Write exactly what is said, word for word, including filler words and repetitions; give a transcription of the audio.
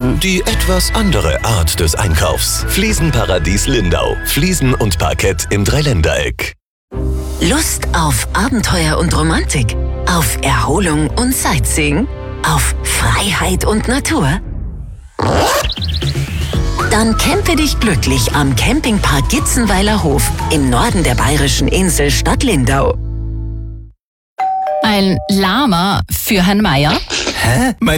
sagen. Die etwas andere Art des Einkaufs. Fliesenparadies Lindau. Fliesen und Parkett im Dreiländereck. Lust auf Abenteuer und Romantik? Auf Erholung und Sightseeing? Auf Freiheit und Natur? Dann campe dich glücklich am Campingpark Gitzenweiler Hof im Norden der bayerischen Insel Stadt Lindau. Ein Lama für Herrn Meier? Hä? Mein